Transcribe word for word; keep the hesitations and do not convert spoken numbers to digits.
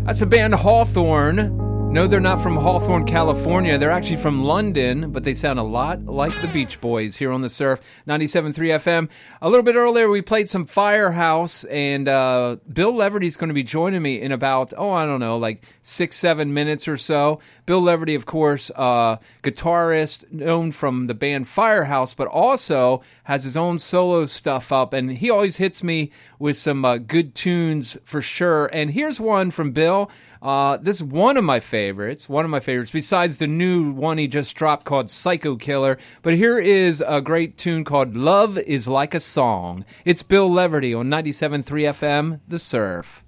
That's the band Hawthorne. No, they're not from Hawthorne, California. They're actually from London, but they sound a lot like the Beach Boys here on the Surf, ninety-seven point three F M. A little bit earlier, we played some Firehouse, and uh, Bill Leverty's going to be joining me in about, oh, I don't know, like six, seven minutes or so. Bill Leverty, of course, uh, guitarist, known from the band Firehouse, but also has his own solo stuff up, and he always hits me with some uh, good tunes for sure. And here's one from Bill. Uh, this is one of my favorites, one of my favorites, besides the new one he just dropped called Psycho Killer. But here is a great tune called Love is Like a Song. It's Bill Leverty on ninety-seven point three F M, The Surf.